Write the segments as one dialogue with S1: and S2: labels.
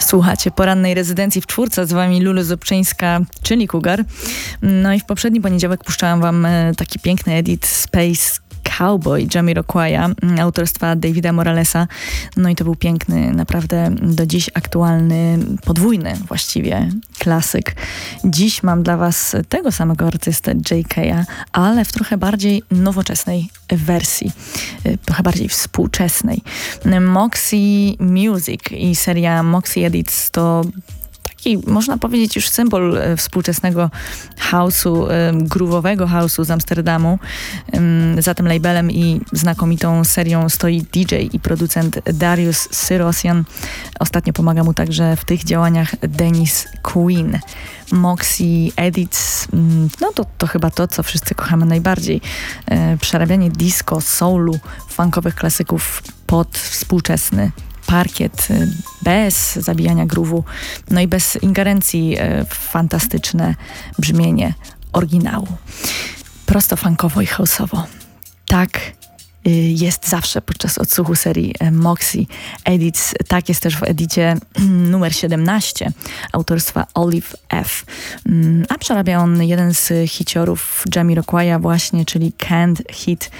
S1: Słuchacie porannej rezydencji w czwórce, z wami Lulu Zobczyńska, czyli Cougar. No i w poprzedni poniedziałek puszczałam wam taki piękny edit Space Cowboy Jamiroquai'a autorstwa Davida Moralesa. No i to był piękny, naprawdę do dziś aktualny, podwójny właściwie klasyk. Dziś mam dla was tego samego artystę JK'a, ale w trochę bardziej nowoczesnej wersji, trochę bardziej współczesnej. Moxie Music i seria Moxie Edits to taki, można powiedzieć, już symbol współczesnego house'u, groove'owego house'u z Amsterdamu. Za tym labelem i znakomitą serią stoi DJ i producent Darius Syrossian. Ostatnio pomaga mu także w tych działaniach Dennis Quinn. Moxie Edits, no to chyba to, co wszyscy kochamy najbardziej. Przerabianie disco, soulu, funkowych klasyków pod współczesny parkiet, bez zabijania groove'u, no i bez ingerencji w fantastyczne brzmienie oryginału. Prosto funkowo i house'owo. Tak jest zawsze podczas odsłuchu serii Moxie Edits. Tak jest też w edicie numer 17 autorstwa Olive F. A przerabia on jeden z hiciorów Jamiroquai'a właśnie, czyli Can't Hit,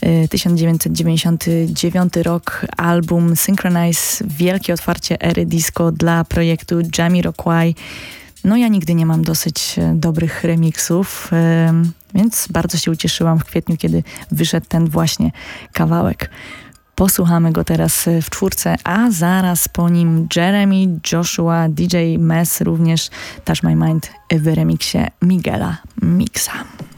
S1: 1999 rok, album Synchronize, wielkie otwarcie ery disco dla projektu Jamiroquai. No ja nigdy nie mam dosyć dobrych remixów, więc bardzo się ucieszyłam w kwietniu, kiedy wyszedł ten właśnie kawałek. Posłuchamy go teraz w czwórce, a zaraz po nim Jeremy, Joshua, DJ Mess również Touch My Mind w remiksie Miguela Mixa.